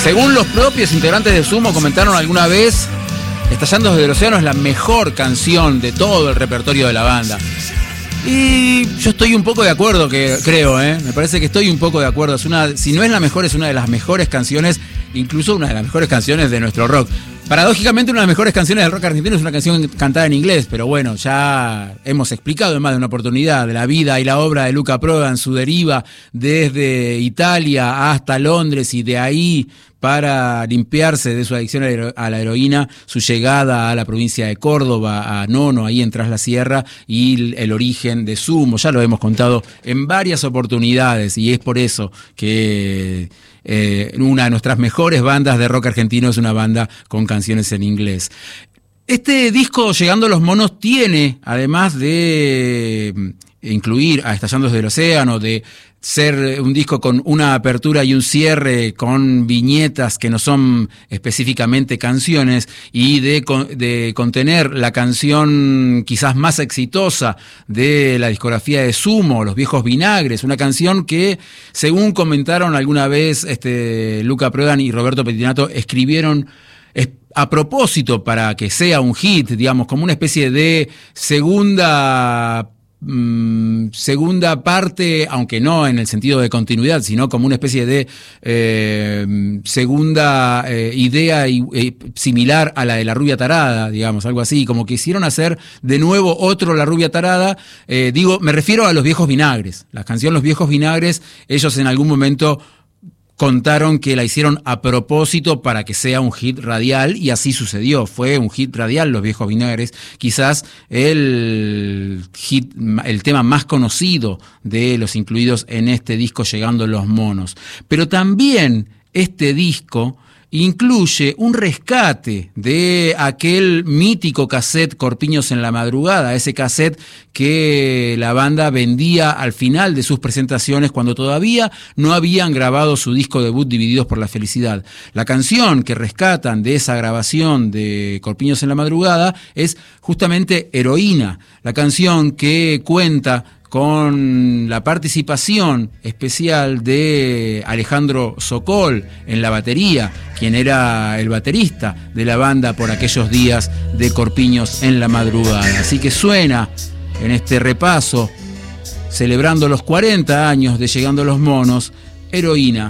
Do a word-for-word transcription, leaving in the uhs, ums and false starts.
Según los propios integrantes de Sumo comentaron alguna vez, Estallando desde el Océano es la mejor canción de todo el repertorio de la banda. Y yo estoy un poco de acuerdo, que creo, ¿eh? Me parece que estoy un poco de acuerdo. Es una, si no es la mejor, es una de las mejores canciones, incluso una de las mejores canciones de nuestro rock. Paradójicamente, una de las mejores canciones del rock argentino es una canción cantada en inglés, pero bueno, ya hemos explicado en más de una oportunidad de la vida y la obra de Luca Prodan, su deriva desde Italia hasta Londres y de ahí para limpiarse de su adicción a la heroína, su llegada a la provincia de Córdoba, a Nono, ahí en Tras la Sierra, y el origen de Sumo. Ya lo hemos contado en varias oportunidades y es por eso que eh, una de nuestras mejores bandas de rock argentino es una banda con canciones en inglés. Este disco, Llegando a los Monos, tiene, además de incluir a Estallando desde el Océano, de ser un disco con una apertura y un cierre con viñetas que no son específicamente canciones, y de, de contener la canción quizás más exitosa de la discografía de Sumo, Los Viejos Vinagres, una canción que, según comentaron alguna vez este, Luca Prodan y Roberto Pettinato, escribieron a propósito para que sea un hit, digamos, como una especie de segunda Mm, segunda parte, aunque no en el sentido de continuidad, sino como una especie de eh, segunda eh, idea y, eh, similar a la de La Rubia Tarada, digamos, algo así, como que hicieron hacer de nuevo otro La Rubia Tarada. Eh, digo, me refiero a Los Viejos Vinagres. La canción Los Viejos Vinagres, ellos en algún momento contaron que la hicieron a propósito para que sea un hit radial, y así sucedió. Fue un hit radial, Los Viejos Vinagres, quizás el hit, el tema más conocido de los incluidos en este disco, Llegando a los Monos. Pero también este disco incluye un rescate de aquel mítico cassette Corpiños en la Madrugada, ese cassette que la banda vendía al final de sus presentaciones cuando todavía no habían grabado su disco debut, Divididos por la Felicidad. La canción que rescatan de esa grabación de Corpiños en la Madrugada es justamente Heroína, la canción que cuenta con la participación especial de Alejandro Sokol en la batería, quien era el baterista de la banda por aquellos días de Corpiños en la Madrugada. Así que suena en este repaso, celebrando los cuarenta años de Llegando a los Monos, Heroína,